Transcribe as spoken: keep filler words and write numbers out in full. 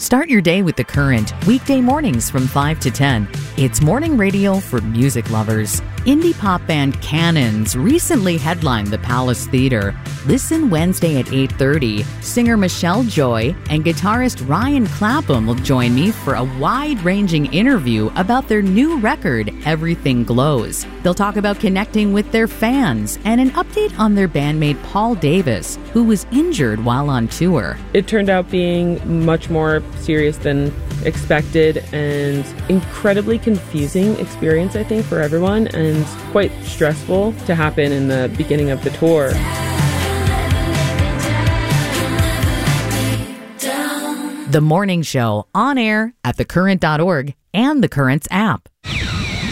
Start your day with The Current, weekday mornings from five to ten. It's morning radio for music lovers. Indie pop band Cannons recently headlined the Palace Theater. Listen Wednesday at eight thirty. Singer Michelle Joy and guitarist Ryan Clapham will join me for a wide-ranging interview about their new record, Everything Glows. They'll talk about connecting with their fans and an update on their bandmate Paul Davis, who was injured while on tour. It turned out being much more serious than expected and incredibly confusing experience, I think, for everyone, and quite stressful to happen in the beginning of the tour. The Morning Show, on air at the current dot org and The Current's app.